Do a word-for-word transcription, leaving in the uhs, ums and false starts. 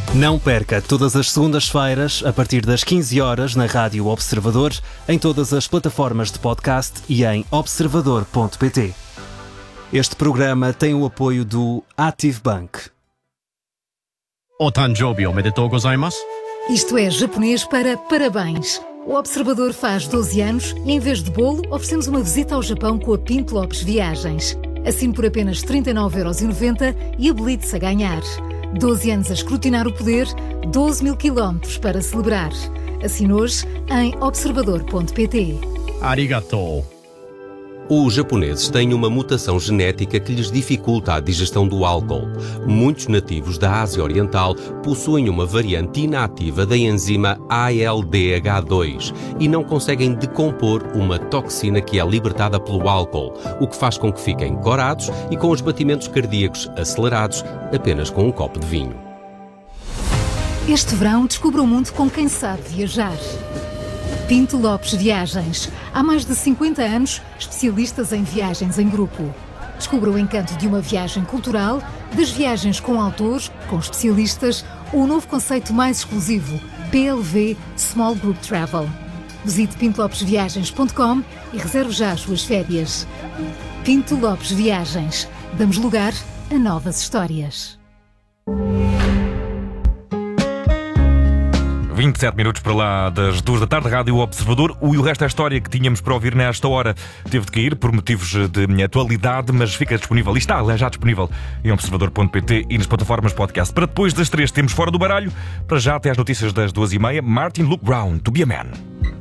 Não perca todas as segundas-feiras, a partir das quinze horas, na Rádio Observador, em todas as plataformas de podcast e em observador ponto pt. Este programa tem o apoio do Active Bank. Otanjobi omedetou gozaimasu. Isto é japonês para parabéns. O Observador faz doze anos e, em vez de bolo, oferecemos uma visita ao Japão com a Pinto Lopes Viagens. Assine por apenas trinta e nove euros e noventa e habilite-se a ganhar. doze anos a escrutinar o poder, doze mil quilómetros para celebrar. Assine hoje em observador ponto pt. Arigatou. Os japoneses têm uma mutação genética que lhes dificulta a digestão do álcool. Muitos nativos da Ásia Oriental possuem uma variante inativa da enzima A L D H dois e não conseguem decompor uma toxina que é libertada pelo álcool, o que faz com que fiquem corados e com os batimentos cardíacos acelerados apenas com um copo de vinho. Este verão descubra o mundo com quem sabe viajar. Pinto Lopes Viagens. Há mais de cinquenta anos, especialistas em viagens em grupo. Descubra o encanto de uma viagem cultural, das viagens com autores, com especialistas, ou o novo conceito mais exclusivo, P L V Small Group Travel. Visite pinto lopes viagens ponto com e reserve já as suas férias. Pinto Lopes Viagens. Damos lugar a novas histórias. vinte e sete minutos para lá das duas da tarde, Rádio Observador. O, e o resto da história que tínhamos para ouvir nesta hora teve de cair por motivos de atualidade, mas fica disponível, e está já disponível em observador ponto pt e nas plataformas podcast. Para depois das três temos Fora do Baralho. Para já até às notícias das duas e meia, Martin Luke Brown, To Be a Man.